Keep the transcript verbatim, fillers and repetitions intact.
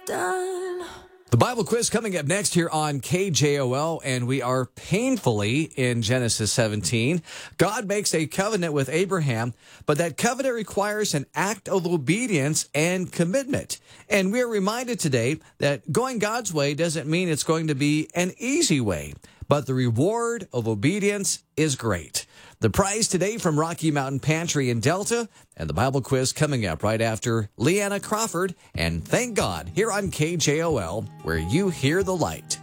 done. The Bible quiz coming up next here on K J O L, and we are painfully in Genesis seventeen. God makes a covenant with Abraham, but that covenant requires an act of obedience and commitment. And we are reminded today that going God's way doesn't mean it's going to be an easy way, but the reward of obedience is great. The prize today from Rocky Mountain Pantry in Delta, and the Bible quiz coming up right after Leanna Crawford and Thank God here on K J O L, where you hear the light.